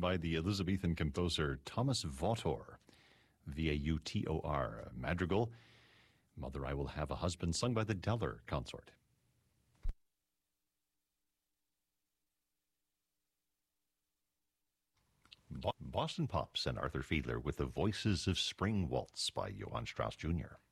by the Elizabethan composer Thomas Vautor, V-A-U-T-O-R, madrigal, Mother I Will Have a Husband, sung by the Deller Consort. Boston Pops and Arthur Fiedler with the Voices of Spring Waltz by Johann Strauss Jr.